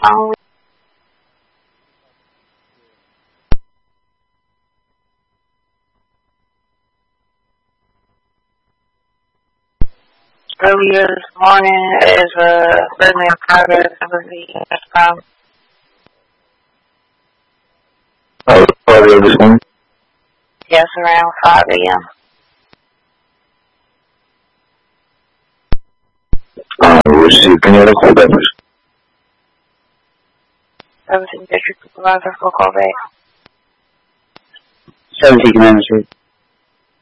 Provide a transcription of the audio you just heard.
phone. Earlier this morning, as certainly in progress of the earlier this morning? Yes, around 5 a.m. Received any other callbacks? Servicing District Supervisor for callback. 17 Commander Street.